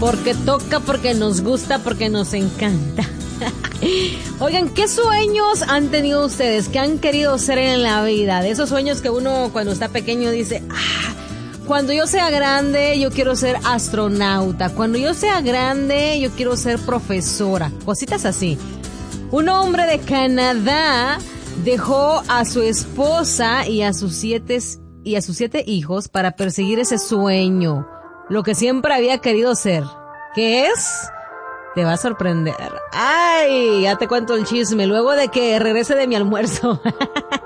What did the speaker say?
Porque toca, porque nos gusta, porque nos encanta. Oigan, ¿qué sueños han tenido ustedes? ¿Qué han querido ser en la vida? De esos sueños que uno cuando está pequeño dice, cuando yo sea grande yo quiero ser astronauta. Cuando yo sea grande yo quiero ser profesora. Cositas así. Un hombre de Canadá dejó a su esposa y a sus siete hijos para perseguir ese sueño. Lo que siempre había querido ser. ¿Qué es? Te va a sorprender. Ay, ya te cuento el chisme luego de que regrese de mi almuerzo.